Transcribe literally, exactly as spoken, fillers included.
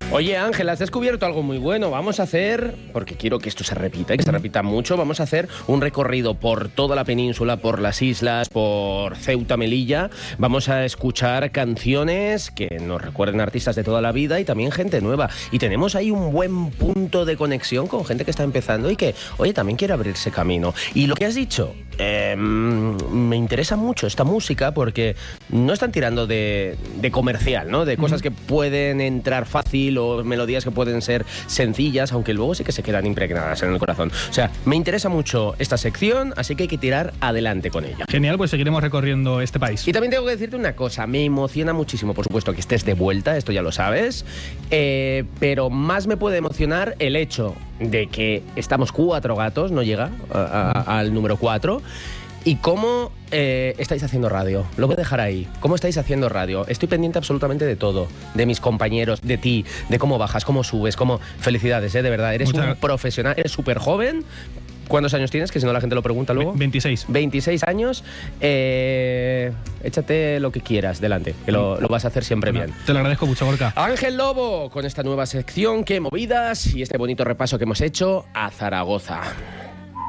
Oye, Ángel, has descubierto algo muy bueno. Vamos a hacer, porque quiero que esto se repita y que se repita mucho, vamos a hacer un recorrido por toda la península, por las islas, por Ceuta, Melilla. Vamos a escuchar canciones que nos recuerden a artistas de toda la vida y también gente nueva. Y tenemos ahí un buen punto de conexión con gente que está empezando y que, oye, también quiere abrirse camino. Y lo que has dicho, eh, me interesa mucho esta música porque no están tirando de, de comercial, ¿no? De cosas que pueden entrar fácil o melodías que pueden ser sencillas, aunque luego sí que se quedan impregnadas en el corazón. O sea, me interesa mucho esta sección, así que hay que tirar adelante con ella. Genial, pues seguiremos recorriendo este país. Y también tengo que decirte una cosa, me emociona muchísimo, por supuesto, que estés de vuelta, esto ya lo sabes, eh, pero más me puede emocionar el hecho de que estamos cuatro gatos, no llega a, a, al número cuatro, y cómo eh, estáis haciendo radio. Lo voy a dejar ahí. ¿Cómo estáis haciendo radio? Estoy pendiente absolutamente de todo. De mis compañeros, de ti, de cómo bajas, cómo subes, cómo... Felicidades, ¿eh? De verdad. Eres Muchas... un profesional, eres súper joven. ¿Cuántos años tienes? Que si no la gente lo pregunta luego. veintiséis. veintiséis años. Eh, échate lo que quieras delante, que lo, lo vas a hacer siempre bueno, bien. Te lo agradezco mucho, Gorka. Ángel Lobo, con esta nueva sección, Qué movidas, y este bonito repaso que hemos hecho a Zaragoza.